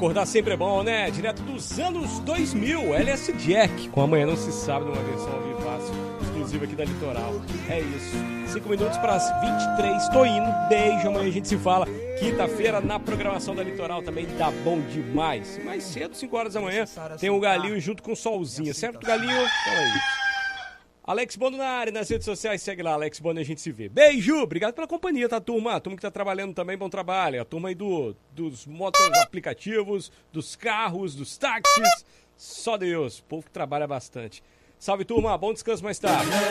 Acordar sempre é bom, né? Direto dos anos 2000, LS Jack, com Amanhã Não Se Sabe, numa versão ao vivaço, exclusiva aqui da Litoral. É isso. 5 minutos para as 23, tô indo. Beijo, amanhã a gente se fala. Quinta-feira, na programação da Litoral, também tá bom demais. Mais cedo, 5 horas da manhã, tem o Galinho junto com o Solzinho, certo, Galinho? Então é isso. Alex Bono na área, nas redes sociais, segue lá, Alex Bono, a gente se vê. Beijo, obrigado pela companhia, tá, turma? A turma que tá trabalhando também, bom trabalho. A turma aí dos motos aplicativos, dos carros, dos táxis. Só Deus, povo que trabalha bastante. Salve, turma, bom descanso mais tarde.